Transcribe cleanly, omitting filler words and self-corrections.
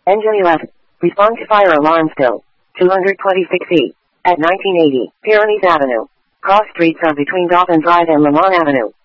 Engine 11. Respond to fire alarm still. 226 feet. At 1980, Pyrenees Avenue. Cross streets are between Dobbin Drive and Lamont Avenue.